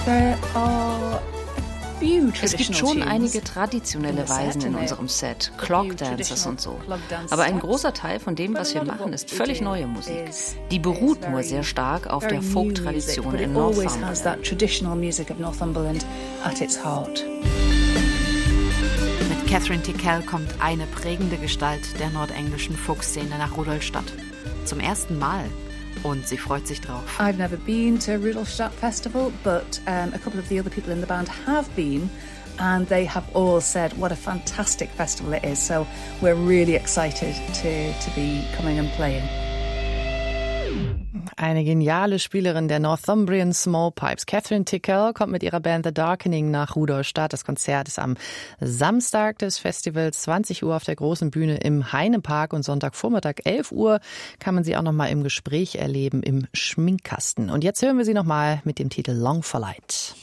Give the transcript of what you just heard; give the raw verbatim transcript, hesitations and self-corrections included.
There are Es gibt schon einige traditionelle Weisen in unserem Set, Clog Dances und so. Aber ein großer Teil von dem, was wir machen, ist völlig neue Musik. Die beruht nur sehr stark auf der Folk-Tradition in Northumberland. Mit Catherine Tickell kommt eine prägende Gestalt der nordenglischen Folkszene nach Rudolstadt. Zum ersten Mal. Und sie freut sich drauf. I've never been to Rudolstadt Festival, but um, a couple of the other people in the band have been, and they have all said what a fantastic festival it is. So we're really excited to, to be coming and playing. Eine geniale Spielerin der Northumbrian Small Pipes. Catherine Tickell kommt mit ihrer Band The Darkening nach Rudolstadt. Das Konzert ist am Samstag des Festivals, zwanzig Uhr auf der großen Bühne im Heinepark, und Sonntagvormittag elf Uhr kann man sie auch noch mal im Gespräch erleben im Schminkkasten. Und jetzt hören wir sie noch mal mit dem Titel Long for Light.